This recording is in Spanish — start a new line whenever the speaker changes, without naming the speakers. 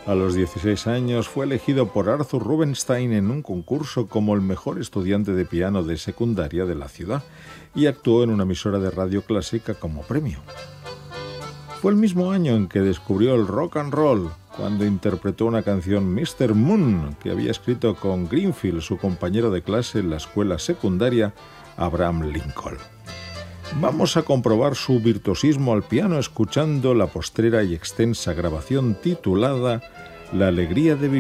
A los 16 años fue elegido por Arthur Rubinstein en un concurso como el mejor estudiante de piano de secundaria de la ciudad y actuó en una emisora de radio clásica como premio. Fue el mismo año en que descubrió el rock and roll, cuando interpretó una canción Mr. Moon que había escrito con Greenfield, su compañero de clase en la escuela secundaria, Abraham Lincoln. Vamos a comprobar su virtuosismo al piano escuchando la postrera y extensa grabación titulada La alegría de vivir.